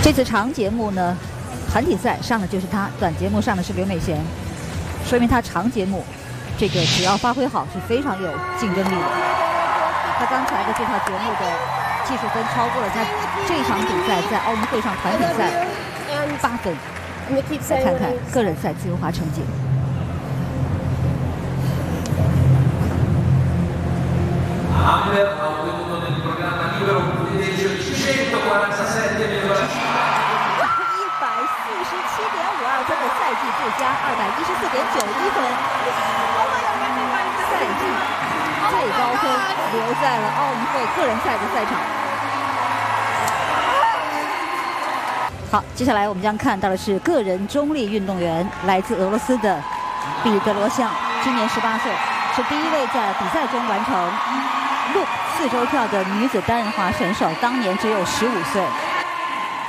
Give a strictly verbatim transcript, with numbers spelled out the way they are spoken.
这次长节目呢，团体赛上的就是她，短节目上的是刘美贤，说明她长节目这个只要发挥好是非常有竞争力的。她刚才的这套节目的技术分超过了她这场比赛在奥运会上团体赛八分。再看看个人赛自由滑成绩。 Amber ha ottenuto nel programma libero un punteggio di centoquarantasette virgola cinque。 一百四十七点五二分的赛季最佳，二百一十四点九一分，赛季最高分留在了奥运会个人赛的赛场。好，接下来我们将看到的是个人中立运动员，来自俄罗斯的彼得罗相，今年十八岁，是第一位在比赛中完成 Loop 四周跳的女子单人滑选手，当年只有十五岁。